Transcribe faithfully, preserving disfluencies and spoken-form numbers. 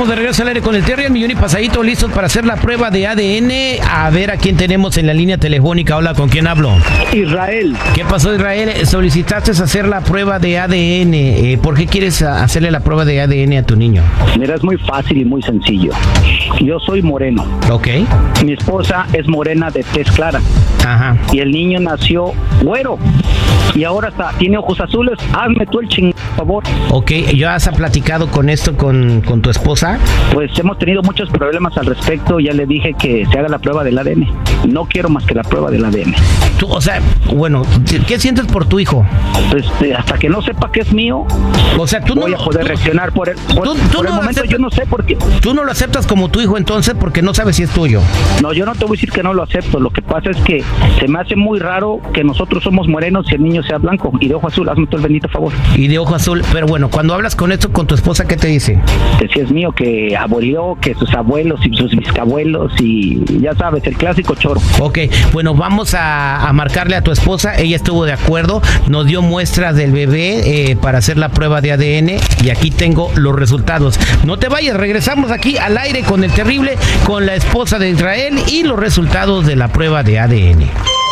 Estamos de regreso al aire con el Terry, el millón y pasadito, listos para hacer la prueba de A D N. A ver a quién tenemos en la línea telefónica. Hola, ¿con quién hablo? Israel. ¿Qué pasó, Israel? Solicitaste hacer la prueba de A D N. Eh, ¿Por qué quieres hacerle la prueba de A D N a tu niño? Mira, es muy fácil y muy sencillo. Yo soy moreno. Ok. Mi esposa es morena de tez clara. Ajá. Y el niño nació güero. Y ahora está, tiene ojos azules. Hazme tú el ching, por favor. Ok, ¿ya has platicado con esto con, con tu esposa? Pues hemos tenido muchos problemas al respecto. Ya le dije que se haga la prueba del A D N. No quiero más que la prueba del A D N. Tú, o sea, bueno, ¿qué sientes por tu hijo? Pues eh, hasta que no sepa que es mío, O sea, tú no, voy a poder tú- reaccionar por el, por, tú- tú por el no momento. aceptas- Yo no sé por qué. tú no lo aceptas como tu hijo entonces porque no sabes si es tuyo. No, yo no te voy a decir que no lo acepto. Lo que pasa es que se me hace muy raro que nosotros somos morenos y el niño sea blanco y de ojo azul. Hazme tú el bendito favor. Y de ojo azul, pero bueno, cuando hablas con esto con tu esposa, ¿qué te dice? Que si es mío, que abuelió, que sus abuelos y sus bisabuelos y ya sabes, el clásico choro. Ok, bueno, vamos a, a marcarle a tu esposa. Ella estuvo de acuerdo, nos dio muestras del bebé eh, para hacer la prueba de A D N y aquí tengo los resultados. No te vayas, regresamos aquí al aire con el terrible, con la esposa de Israel y los resultados de la prueba de A D N.